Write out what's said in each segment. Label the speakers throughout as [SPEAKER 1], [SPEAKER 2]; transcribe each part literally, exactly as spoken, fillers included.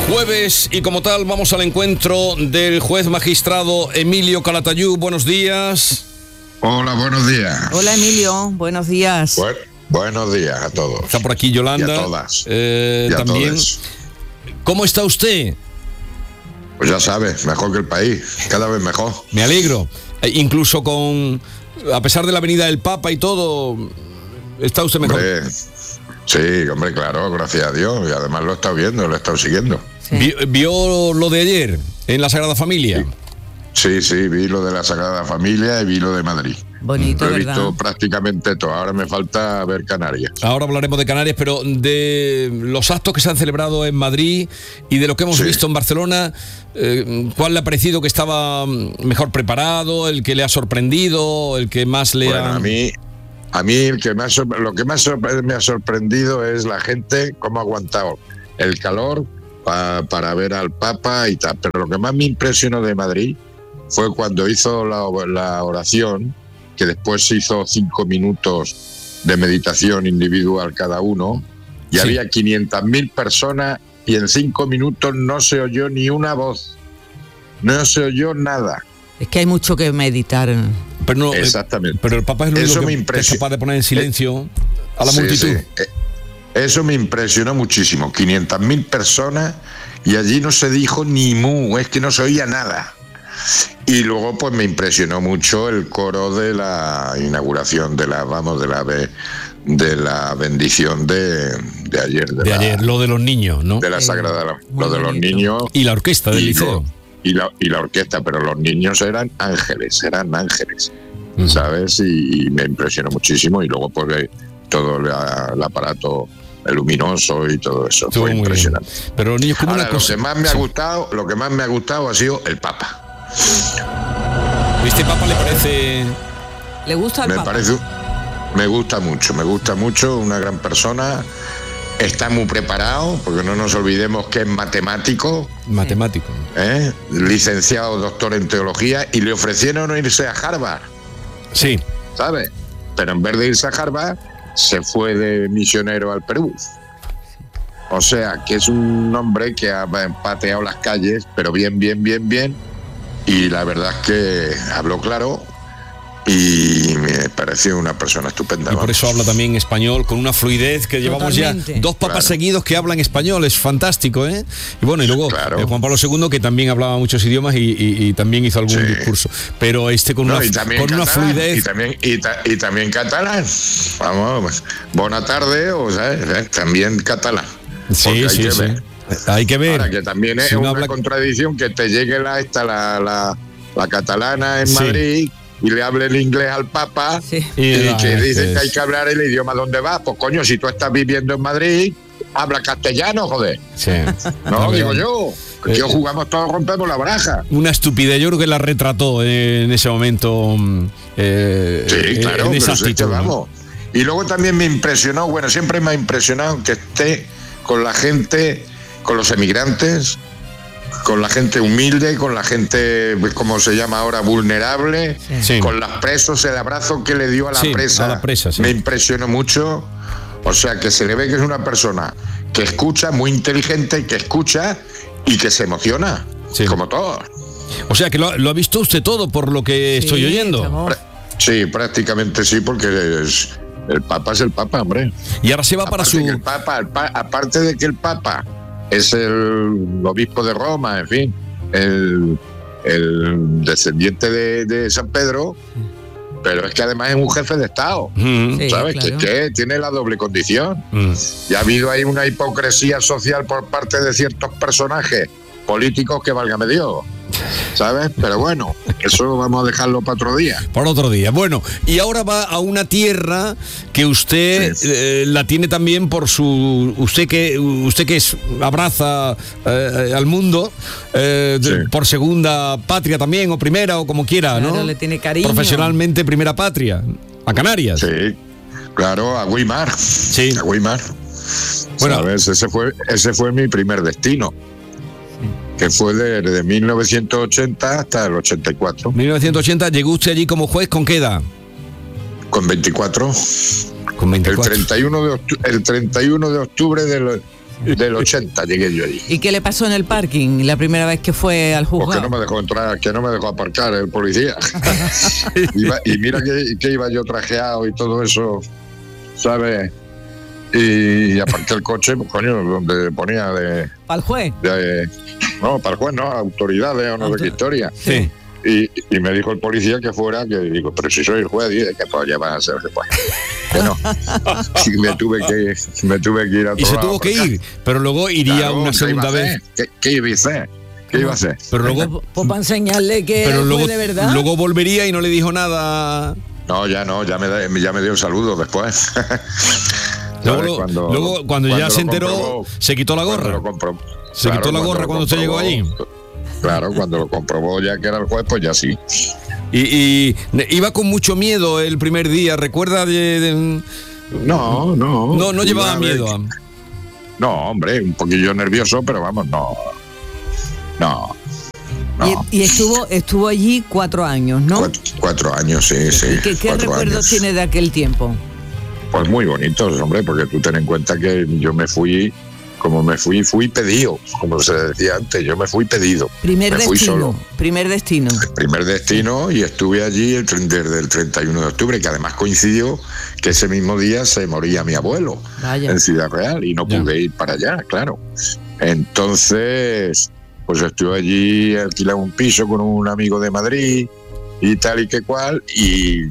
[SPEAKER 1] Jueves y como tal vamos al encuentro del juez magistrado Emilio Calatayud. Buenos días.
[SPEAKER 2] Hola, buenos días.
[SPEAKER 3] Hola Emilio, buenos días.
[SPEAKER 2] Bueno, buenos días a todos.
[SPEAKER 1] Está por aquí Yolanda.
[SPEAKER 2] Y a todas.
[SPEAKER 1] Eh,
[SPEAKER 2] y a
[SPEAKER 1] también.
[SPEAKER 2] todos.
[SPEAKER 1] ¿Cómo está usted?
[SPEAKER 2] Pues ya sabes, mejor que el país, cada vez mejor.
[SPEAKER 1] Me alegro. Eh, incluso con, a pesar de la venida del Papa y todo, ¿está usted mejor?
[SPEAKER 2] Hombre, sí, hombre, claro, gracias a Dios. Y además lo he estado viendo, lo he estado siguiendo.
[SPEAKER 3] Sí.
[SPEAKER 1] ¿Vio, vio lo de ayer en la Sagrada Familia?
[SPEAKER 2] Sí, sí, vi lo de la Sagrada Familia y vi lo de Madrid.
[SPEAKER 3] Bonito,
[SPEAKER 2] Lo he
[SPEAKER 3] ¿verdad?
[SPEAKER 2] visto prácticamente todo. Ahora me falta ver Canarias.
[SPEAKER 1] Ahora hablaremos de Canarias, pero de los actos que se han celebrado en Madrid y de lo que hemos
[SPEAKER 2] Sí.
[SPEAKER 1] visto en Barcelona, eh, ¿cuál le ha parecido que estaba mejor preparado, el que le ha sorprendido, el que más le
[SPEAKER 2] Bueno,
[SPEAKER 1] ha...
[SPEAKER 2] a mí, a mí el que más, lo que más sorpre- me ha sorprendido es la gente, cómo ha aguantado el calor pa- para ver al Papa y tal. Pero lo que más me impresionó de Madrid fue cuando hizo la, la oración, que después se hizo cinco minutos de meditación individual cada uno, y
[SPEAKER 1] Sí.
[SPEAKER 2] había quinientas mil personas y en cinco minutos no se oyó ni una voz, no se oyó nada.
[SPEAKER 3] Es que hay mucho que meditar.
[SPEAKER 1] Pero, no, eh,
[SPEAKER 2] Exactamente.
[SPEAKER 1] pero el Papa es lo
[SPEAKER 2] Eso
[SPEAKER 1] único
[SPEAKER 2] me
[SPEAKER 1] que es
[SPEAKER 2] impresiona.
[SPEAKER 1] capaz de poner en silencio a la
[SPEAKER 2] Sí,
[SPEAKER 1] multitud.
[SPEAKER 2] sí. Eh, Eso me impresionó muchísimo. quinientas mil personas y allí no se dijo ni mu, es que no se oía nada. Y luego pues me impresionó mucho el coro de la inauguración de la, vamos, de la be- de la bendición de, de ayer. De,
[SPEAKER 1] De
[SPEAKER 2] la,
[SPEAKER 1] ayer, lo de los niños, ¿no?
[SPEAKER 2] de la
[SPEAKER 3] Sí,
[SPEAKER 2] Sagrada,
[SPEAKER 3] muy
[SPEAKER 2] lo de los
[SPEAKER 3] bonito.
[SPEAKER 2] niños
[SPEAKER 1] Y la orquesta del
[SPEAKER 2] y,
[SPEAKER 1] liceo.
[SPEAKER 2] lo- y, la, y la orquesta, pero los niños eran ángeles, eran ángeles.
[SPEAKER 1] Ujú.
[SPEAKER 2] ¿Sabes? Y, y me impresionó muchísimo. Y luego, pues, eh, todo la- el aparato luminoso y todo eso.
[SPEAKER 1] Estuvo
[SPEAKER 2] Fue
[SPEAKER 1] muy bien.
[SPEAKER 2] impresionante.
[SPEAKER 1] Pero los niños, como
[SPEAKER 2] Ahora,
[SPEAKER 1] una
[SPEAKER 2] lo
[SPEAKER 1] cosa...
[SPEAKER 2] que más me ha
[SPEAKER 1] Sí.
[SPEAKER 2] gustado, lo que más me ha gustado ha sido el Papa.
[SPEAKER 1] ¿Este Papa le parece...?
[SPEAKER 3] ¿Le gusta el
[SPEAKER 2] Me
[SPEAKER 3] Papa?
[SPEAKER 2] parece, me gusta mucho, me gusta mucho, una gran persona. Está muy preparado, porque no nos olvidemos que es matemático,
[SPEAKER 1] Matemático.
[SPEAKER 2] ¿eh? Licenciado, doctor en teología, y le ofrecieron irse a Harvard.
[SPEAKER 1] Sí.
[SPEAKER 2] ¿Sabes? Pero en vez de irse a Harvard, se fue de misionero al Perú. O sea, que es un hombre que ha pateado las calles, pero bien, bien, bien, bien. Y la verdad es que habló claro y me pareció una persona estupenda.
[SPEAKER 1] Y por eso habla también español con una fluidez que llevamos
[SPEAKER 3] Totalmente.
[SPEAKER 1] ya dos papas
[SPEAKER 2] Claro.
[SPEAKER 1] seguidos que hablan español, es fantástico, ¿eh? Y bueno, y luego
[SPEAKER 2] Claro.
[SPEAKER 1] eh, Juan Pablo segundo, que también hablaba muchos idiomas y, y- y también hizo algún
[SPEAKER 2] Sí.
[SPEAKER 1] discurso, pero este con
[SPEAKER 2] No,
[SPEAKER 1] una,
[SPEAKER 2] y también
[SPEAKER 1] con una
[SPEAKER 2] catalán,
[SPEAKER 1] fluidez.
[SPEAKER 2] y también y, ta- y también catalán. Vamos, buena tarde, o sea, eh, también catalán.
[SPEAKER 1] Sí,
[SPEAKER 2] Porque hay
[SPEAKER 1] sí,
[SPEAKER 2] que
[SPEAKER 1] sí.
[SPEAKER 2] ver.
[SPEAKER 1] Hay que ver.
[SPEAKER 2] Ahora, que también es
[SPEAKER 1] Si uno
[SPEAKER 2] una
[SPEAKER 1] habla-
[SPEAKER 2] contradicción que te llegue la esta la, la, la catalana en
[SPEAKER 1] Sí.
[SPEAKER 2] Madrid y le hable el inglés al Papa,
[SPEAKER 3] Sí.
[SPEAKER 1] Y
[SPEAKER 2] y,
[SPEAKER 1] la-
[SPEAKER 2] que dicen
[SPEAKER 1] es-
[SPEAKER 2] que hay que hablar el idioma donde vas. Pues coño, si tú estás viviendo en Madrid, habla castellano, joder.
[SPEAKER 1] Sí.
[SPEAKER 2] No,
[SPEAKER 1] La
[SPEAKER 2] digo
[SPEAKER 1] verdad.
[SPEAKER 2] yo.
[SPEAKER 1] Eh,
[SPEAKER 2] Yo jugamos todos, rompemos la baraja.
[SPEAKER 1] Una estupidez, yo creo que la retrató en ese momento. mm, eh,
[SPEAKER 2] Sí,
[SPEAKER 1] eh,
[SPEAKER 2] claro,
[SPEAKER 1] en
[SPEAKER 2] pero
[SPEAKER 1] esa
[SPEAKER 2] si es que
[SPEAKER 1] actitud, ¿no?
[SPEAKER 2] vamos. Y luego también me impresionó, bueno, siempre me ha impresionado que esté con la gente, con los emigrantes, con la gente humilde, con la gente, como se llama ahora, vulnerable,
[SPEAKER 1] Sí.
[SPEAKER 2] con los presos, el abrazo que le dio a la
[SPEAKER 1] Sí,
[SPEAKER 2] presa,
[SPEAKER 1] a la presa, sí.
[SPEAKER 2] me impresionó mucho. O sea, que se le ve que es una persona que escucha, muy inteligente, que escucha y que se emociona,
[SPEAKER 1] Sí.
[SPEAKER 2] como todos.
[SPEAKER 1] O sea, que lo, lo ha visto usted todo por lo que
[SPEAKER 3] Sí,
[SPEAKER 1] estoy oyendo.
[SPEAKER 3] estamos-
[SPEAKER 2] Sí, prácticamente sí, porque es, el Papa es el Papa, hombre.
[SPEAKER 1] Y ahora se va para
[SPEAKER 2] Aparte
[SPEAKER 1] su...
[SPEAKER 2] que el Papa, el pa- aparte de que el Papa es el obispo de Roma, en fin, el, el descendiente de, de San Pedro, pero es que además es un jefe de Estado,
[SPEAKER 1] Mm,
[SPEAKER 3] Sí,
[SPEAKER 2] ¿sabes?
[SPEAKER 3] claro.
[SPEAKER 2] Que, que tiene la doble condición.
[SPEAKER 1] mm.
[SPEAKER 2] Y ha habido ahí una hipocresía social por parte de ciertos personajes políticos que válgame Dios, ¿sabes? Pero bueno, eso vamos a dejarlo para otro día.
[SPEAKER 1] Para otro día. Bueno, y ahora va a una tierra que usted
[SPEAKER 2] Sí.
[SPEAKER 1] eh, la tiene también por su... Usted que usted que es, abraza eh, al mundo, eh, de-
[SPEAKER 2] Sí.
[SPEAKER 1] por segunda patria también, o primera, o como quiera, ¿no?
[SPEAKER 3] Claro, le tiene cariño.
[SPEAKER 1] Profesionalmente, primera patria. A Canarias.
[SPEAKER 2] Sí, claro, a Guimar.
[SPEAKER 1] Sí.
[SPEAKER 2] A Guimar.
[SPEAKER 1] Bueno.
[SPEAKER 2] ¿Sabes? Ese fue, ese fue mi primer destino. Que fue de, de mil novecientos ochenta hasta el ochenta y cuatro.
[SPEAKER 1] mil novecientos ochenta, llegó usted allí como juez, ¿con qué edad?
[SPEAKER 2] Con veinticuatro.
[SPEAKER 1] Con
[SPEAKER 2] El
[SPEAKER 1] veinticuatro.
[SPEAKER 2] treinta y uno de octubre, el treinta y uno de octubre del, del ochenta llegué yo allí.
[SPEAKER 3] ¿Y qué le pasó en el parking la primera vez que fue al juzgado?
[SPEAKER 2] Porque no me dejó entrar, que no me dejó aparcar el policía. Iba, y mira que, que iba yo trajeado y todo eso, ¿sabes? Y aparqué el coche, pues coño, donde ponía de...
[SPEAKER 3] ¿Para el juez?
[SPEAKER 2] De, no, para el juez no, autoridades o no sé qué historia.
[SPEAKER 1] Sí.
[SPEAKER 2] Y, y me dijo el policía que fuera, que digo, pero si soy el juez, dije que pues ya van a ser el juez. Que no. Y me tuve que, me tuve que ir a otro
[SPEAKER 1] Y se
[SPEAKER 2] lado
[SPEAKER 1] tuvo que
[SPEAKER 2] porque-
[SPEAKER 1] ir, pero luego iría
[SPEAKER 2] Claro,
[SPEAKER 1] una
[SPEAKER 2] ¿qué
[SPEAKER 1] segunda
[SPEAKER 2] iba a
[SPEAKER 1] vez.
[SPEAKER 2] hacer? ¿Qué, qué iba a hacer? ¿Qué iba a hacer?
[SPEAKER 1] Pero luego,
[SPEAKER 3] Pues, pues para enseñarle que
[SPEAKER 1] pero
[SPEAKER 3] fue
[SPEAKER 1] luego,
[SPEAKER 3] de verdad.
[SPEAKER 1] luego volvería y no le dijo nada.
[SPEAKER 2] No, ya no, ya me, da- ya me dio el saludo después.
[SPEAKER 1] Luego,
[SPEAKER 2] ¿Sabes?
[SPEAKER 1] lo-
[SPEAKER 2] Cuando-
[SPEAKER 1] luego, cuando ya
[SPEAKER 2] cuando
[SPEAKER 1] se
[SPEAKER 2] lo
[SPEAKER 1] enteró,
[SPEAKER 2] comprobó,
[SPEAKER 1] se quitó la
[SPEAKER 2] cuando
[SPEAKER 1] gorra.
[SPEAKER 2] lo comprobó.
[SPEAKER 1] Se
[SPEAKER 2] Claro,
[SPEAKER 1] quitó la gorra
[SPEAKER 2] lo
[SPEAKER 1] cuando usted llegó allí.
[SPEAKER 2] Claro, cuando lo comprobó ya que era el juez, pues ya sí.
[SPEAKER 1] Y, y iba con mucho miedo el primer día, ¿recuerda? De, de-
[SPEAKER 2] No, no.
[SPEAKER 1] no, no llevaba
[SPEAKER 2] Iba a ver-
[SPEAKER 1] miedo. a-
[SPEAKER 2] No, hombre, un poquillo nervioso, pero vamos, no. No. No.
[SPEAKER 3] Y, y estuvo estuvo allí cuatro años, ¿no?
[SPEAKER 2] Cuatro, cuatro años, sí, sí.
[SPEAKER 3] ¿Y qué, qué
[SPEAKER 2] cuatro
[SPEAKER 3] recuerdos
[SPEAKER 2] años.
[SPEAKER 3] tiene de aquel tiempo?
[SPEAKER 2] Pues muy bonitos, hombre, porque tú ten en cuenta que yo me fui, como me fui, fui pedido, como se decía antes, yo me fui pedido.
[SPEAKER 3] Primer
[SPEAKER 2] me fui
[SPEAKER 3] destino.
[SPEAKER 2] solo.
[SPEAKER 3] Primer destino.
[SPEAKER 2] Primer destino y estuve allí el, tre- desde el treinta y uno de octubre, que además coincidió que ese mismo día se moría mi abuelo
[SPEAKER 3] Vaya.
[SPEAKER 2] en Ciudad Real y no
[SPEAKER 1] Ya.
[SPEAKER 2] pude ir para allá, claro. Entonces, pues estuve allí, alquilé un piso con un amigo de Madrid y tal y que cual, y,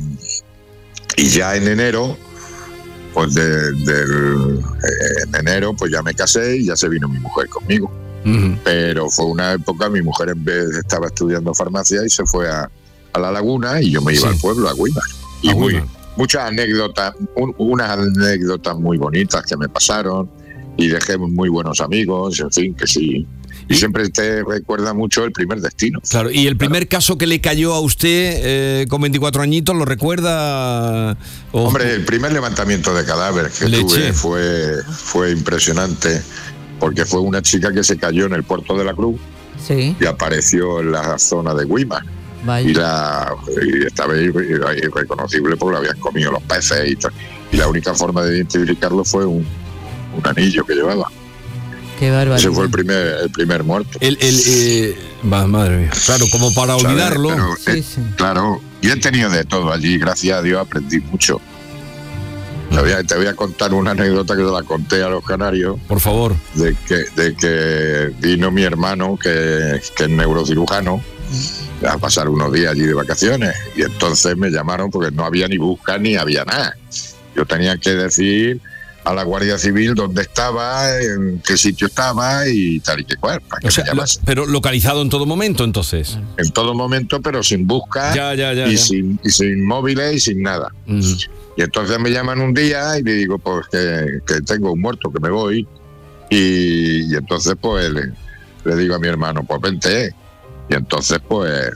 [SPEAKER 2] y ya en enero, pues de- del, eh, en enero, pues ya me casé y ya se vino mi mujer conmigo.
[SPEAKER 1] Ujú.
[SPEAKER 2] Pero fue una época, mi mujer en vez estaba estudiando farmacia y se fue a, a la laguna y yo me iba
[SPEAKER 1] Sí.
[SPEAKER 2] al pueblo, a Guimar. Y
[SPEAKER 1] A
[SPEAKER 2] muy,
[SPEAKER 1] Guimar.
[SPEAKER 2] muchas anécdotas, un- unas anécdotas muy bonitas que me pasaron y dejé muy buenos amigos, en fin, que sí. Y
[SPEAKER 1] Y-
[SPEAKER 2] siempre te recuerda mucho el primer destino.
[SPEAKER 1] Claro, y el primer caso que le cayó a usted eh, con veinticuatro añitos, ¿lo recuerda? O-
[SPEAKER 2] Hombre, el primer levantamiento de cadáver que
[SPEAKER 1] Leche.
[SPEAKER 2] tuve fue, fue impresionante, porque fue una chica que se cayó en el puerto de la Cruz
[SPEAKER 3] Sí,
[SPEAKER 2] y apareció en la zona de Guimar. Y,
[SPEAKER 3] vaya.
[SPEAKER 2] la, y estaba irre- era irreconocible porque lo habían comido los peces y tal. Y la única forma de identificarlo fue un, un anillo que llevaba.
[SPEAKER 3] Qué barbaridad.
[SPEAKER 2] Ese fue el primer, el primer muerto.
[SPEAKER 1] El, el, eh, va, madre mía. Claro, como para
[SPEAKER 2] ¿sabes?
[SPEAKER 1] olvidarlo.
[SPEAKER 2] Pero,
[SPEAKER 3] Sí,
[SPEAKER 2] eh,
[SPEAKER 3] sí.
[SPEAKER 2] claro, y he tenido de todo allí, gracias a Dios aprendí mucho. Te voy, a, te voy a contar una anécdota que te la conté a los canarios,
[SPEAKER 1] Por favor.
[SPEAKER 2] de que, de que vino mi hermano, que, que es neurocirujano, a pasar unos días allí de vacaciones. Y entonces me llamaron porque no había ni busca ni había nada. Yo tenía que decir a la Guardia Civil dónde estaba, en qué sitio estaba y tal y que cual, para que
[SPEAKER 1] O sea,
[SPEAKER 2] me
[SPEAKER 1] lo-
[SPEAKER 2] llamase.
[SPEAKER 1] pero localizado en todo momento, entonces.
[SPEAKER 2] En todo momento, pero sin busca
[SPEAKER 1] Ya, ya, ya.
[SPEAKER 2] y,
[SPEAKER 1] ya.
[SPEAKER 2] Sin, y sin móviles y sin nada.
[SPEAKER 1] Ujú.
[SPEAKER 2] Y entonces me llaman un día y le digo, pues que, que tengo un muerto, que me voy. Y, y entonces pues le, le digo a mi hermano, pues vente. Y entonces pues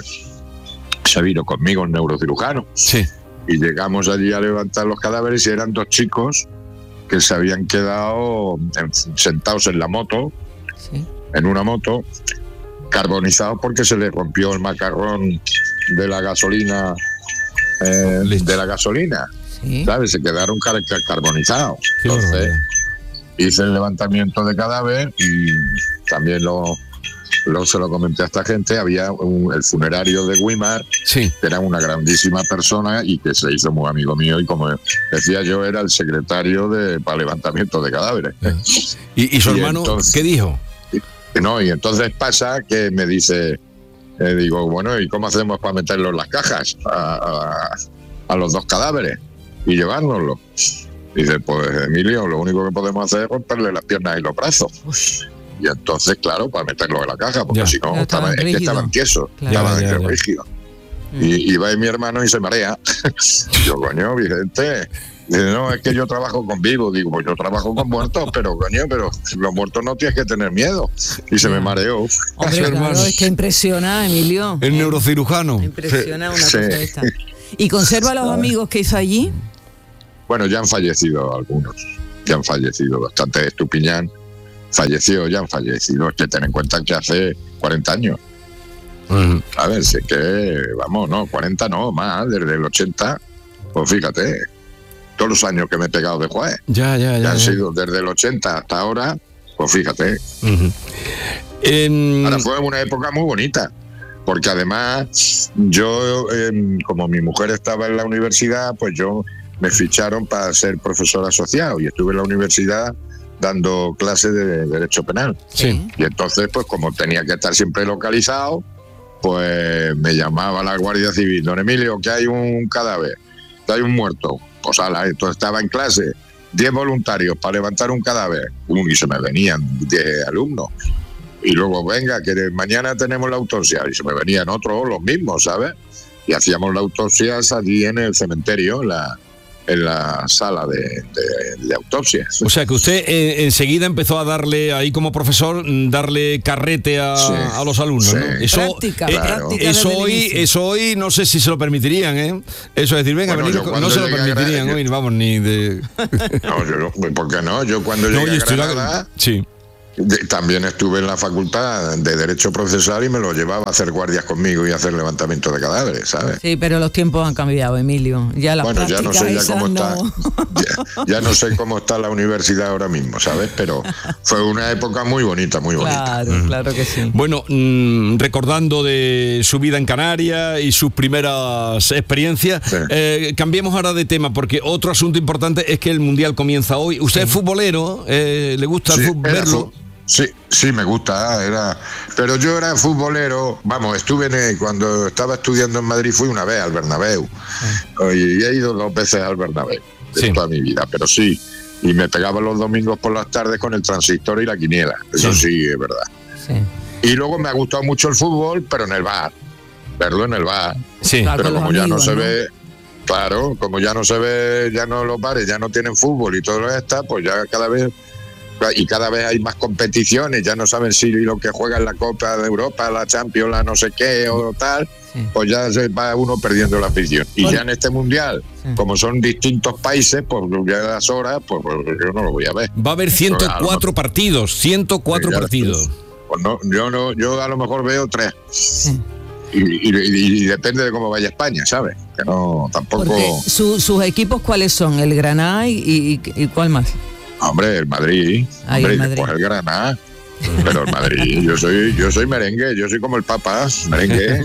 [SPEAKER 2] se vino conmigo el neurocirujano.
[SPEAKER 1] Sí.
[SPEAKER 2] Y llegamos allí a levantar los cadáveres y eran dos chicos que se habían quedado en- sentados en la moto,
[SPEAKER 3] Sí.
[SPEAKER 2] en una moto, carbonizados porque se les rompió el macarrón de la gasolina, eh,
[SPEAKER 1] Leche.
[SPEAKER 2] de la gasolina.
[SPEAKER 3] Sí.
[SPEAKER 2] ¿Sabes? Se quedaron car- car- carbonizados.
[SPEAKER 1] Qué
[SPEAKER 2] Entonces
[SPEAKER 1] barbaridad.
[SPEAKER 2] hice el levantamiento de cadáver y también lo, lo se lo comenté a esta gente. Había un- el funerario de Guimar,
[SPEAKER 1] Sí.
[SPEAKER 2] que era una grandísima persona y que se hizo muy amigo mío. Y como decía yo, era el secretario de, para levantamiento de cadáveres.
[SPEAKER 1] ¿Y, y su
[SPEAKER 2] Y
[SPEAKER 1] hermano
[SPEAKER 2] entonces-
[SPEAKER 1] qué dijo?
[SPEAKER 2] No, y entonces pasa que me dice, eh, digo, bueno, ¿y cómo hacemos para meterlo en las cajas a, a- a los dos cadáveres y llevárnoslo? Dice, pues Emilio, lo único que podemos hacer es romperle las piernas y los brazos. Y entonces, claro, para meterlo en la caja, porque
[SPEAKER 1] Ya.
[SPEAKER 2] si no,
[SPEAKER 3] Ya
[SPEAKER 2] estaban,
[SPEAKER 3] estaban
[SPEAKER 2] es que
[SPEAKER 3] rígidos.
[SPEAKER 2] estaban tiesos,
[SPEAKER 3] Claro.
[SPEAKER 2] estaban
[SPEAKER 1] Ya, ya, ya.
[SPEAKER 2] rígidos. Y, y va ahí mi hermano y se marea. Yo, coño, Vicente. Dice, no, es que yo trabajo con vivos. Digo, pues yo trabajo con muertos, pero coño, pero los muertos no tienes que tener miedo. Y se me mareó.
[SPEAKER 3] Hombre,
[SPEAKER 1] su
[SPEAKER 3] claro,
[SPEAKER 1] hermano.
[SPEAKER 3] es que impresiona, Emilio.
[SPEAKER 1] El
[SPEAKER 3] Eh,
[SPEAKER 1] neurocirujano.
[SPEAKER 3] Impresiona una
[SPEAKER 2] Sí.
[SPEAKER 3] cosa de esta. ¿Y conserva a los amigos que hizo allí?
[SPEAKER 2] Bueno, ya han fallecido algunos. Ya han fallecido bastante. Estupiñán falleció, ya han fallecido. Es que ten en cuenta que hace cuarenta años.
[SPEAKER 1] Ujú.
[SPEAKER 2] A ver, sé que, vamos, no, cuarenta no, más, desde el ochenta. Pues fíjate, todos los años que me he pegado de juez.
[SPEAKER 1] Ya, ya,
[SPEAKER 2] Ya
[SPEAKER 1] ya.
[SPEAKER 2] han
[SPEAKER 1] ya.
[SPEAKER 2] sido desde el ochenta hasta ahora, Pues fíjate.
[SPEAKER 1] Uh-huh. En...
[SPEAKER 2] Ahora fue una época muy bonita, porque además yo, eh, como mi mujer estaba en la universidad, pues yo me ficharon para ser profesor asociado y estuve en la universidad dando clases de Derecho Penal.
[SPEAKER 1] Sí.
[SPEAKER 2] Y entonces, pues como tenía que estar siempre localizado, pues me llamaba la Guardia Civil: don Emilio, que hay un cadáver, que hay un muerto. Pues ala, entonces estaba en clase, diez voluntarios para levantar un cadáver, uh, y se me venían diez alumnos. Y luego, venga, que mañana tenemos la autopsia, y se me venían otros, los mismos, ¿sabes? Y hacíamos la autopsia allí en el cementerio, en la, en la sala de, de, de autopsias.
[SPEAKER 1] O sea que usted eh, enseguida empezó a darle, ahí como profesor, darle carrete a, sí, a los alumnos, sí. ¿no? Eso,
[SPEAKER 3] práctica,
[SPEAKER 1] eh,
[SPEAKER 3] práctica
[SPEAKER 1] eso, hoy, eso hoy no sé si se lo permitirían, ¿eh? Eso es decir, venga, bueno, venir, no se lo permitirían hoy, vamos, ni de...
[SPEAKER 2] No, yo no, ¿por qué no? Yo cuando no, llegué a Granada... La...
[SPEAKER 1] Sí.
[SPEAKER 2] De, también estuve en la facultad de Derecho Procesal y me lo llevaba a hacer guardias conmigo y a hacer levantamiento de cadáveres, ¿sabes?
[SPEAKER 3] Sí, pero los tiempos han cambiado, Emilio. Ya las
[SPEAKER 2] bueno, ya no sé ya cómo
[SPEAKER 3] no...
[SPEAKER 2] está. Ya, ya no sé cómo está la universidad ahora mismo, ¿sabes? Pero fue una época muy bonita, muy bonita.
[SPEAKER 3] Claro, mm. claro que sí.
[SPEAKER 1] Bueno, mmm, recordando de su vida en Canarias y sus primeras experiencias, sí. eh, cambiemos ahora de tema, porque otro asunto importante es que el Mundial comienza hoy. ¿Usted sí. es futbolero? Eh, ¿Le gusta
[SPEAKER 2] sí,
[SPEAKER 1] el fútbol, verlo?
[SPEAKER 2] Sí, sí, me gusta, era, pero yo era futbolero, vamos, estuve en el, cuando estaba estudiando en Madrid fui una vez al Bernabéu, sí. y he ido dos veces al Bernabéu de sí. toda mi vida, pero sí, y me pegaba los domingos por las tardes con el transistor y la quiniela, eso sí, sí es verdad. Sí. Y luego me ha gustado mucho el fútbol, pero en el bar, verlo en el bar,
[SPEAKER 1] sí.
[SPEAKER 2] pero
[SPEAKER 3] claro,
[SPEAKER 2] como ya
[SPEAKER 3] amigos,
[SPEAKER 2] no se
[SPEAKER 3] ¿no?
[SPEAKER 2] ve... Claro, como ya no se ve, ya no los bares, ya no tienen fútbol y todo lo que está, pues ya cada vez... Y cada vez hay más competiciones, ya no saben si lo que juega en la Copa de Europa, la Champions, la no sé qué o tal, sí. pues ya se va uno perdiendo la afición. Y bueno, ya en este Mundial, sí. como son distintos países, pues ya a las horas, pues, pues yo no lo voy a ver.
[SPEAKER 1] Va a haber ciento cuatro
[SPEAKER 2] mejor,
[SPEAKER 1] partidos, ciento cuatro sí, partidos.
[SPEAKER 2] Pues no, yo no, yo a lo mejor veo tres. Sí. Y, y, y, y depende de cómo vaya España, ¿sabes? Que no, tampoco...
[SPEAKER 3] Su, ¿Sus equipos cuáles son? ¿El Granada y, y, y cuál más?
[SPEAKER 2] Hombre, el Madrid,
[SPEAKER 3] Ay,
[SPEAKER 2] hombre,
[SPEAKER 3] el Madrid.
[SPEAKER 2] Pues el Granada, pero el Madrid, yo soy, yo soy merengue, yo soy como el Papa, merengue,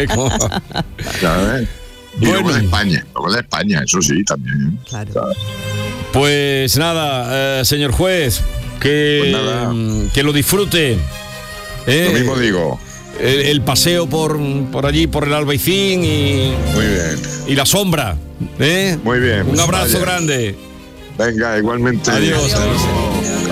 [SPEAKER 2] ¿sabes? Y bueno. luego de España, luego de España, eso sí, también.
[SPEAKER 3] Claro.
[SPEAKER 2] ¿sabes?
[SPEAKER 1] Pues nada, eh, señor juez, que,
[SPEAKER 2] pues nada.
[SPEAKER 1] que lo disfrute. ¿eh?
[SPEAKER 2] Lo mismo digo.
[SPEAKER 1] El, el paseo por, por allí, por el Albaicín y,
[SPEAKER 2] Muy bien.
[SPEAKER 1] y la sombra. ¿eh?
[SPEAKER 2] Muy bien.
[SPEAKER 1] Un abrazo
[SPEAKER 2] vaya.
[SPEAKER 1] grande.
[SPEAKER 2] Venga, igualmente.
[SPEAKER 1] Adiós.
[SPEAKER 3] Adiós.